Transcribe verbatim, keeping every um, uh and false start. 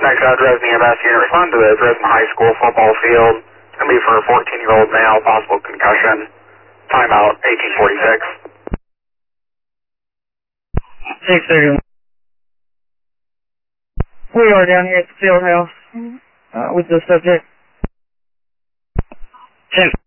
Next out, Dresden E M S unit, respond to the Dresden High School football field. It's going to be for a fourteen-year-old male, possible concussion. Timeout, eighteen forty-six. six thirty-one. We are down here at the field house uh, with the subject. ten.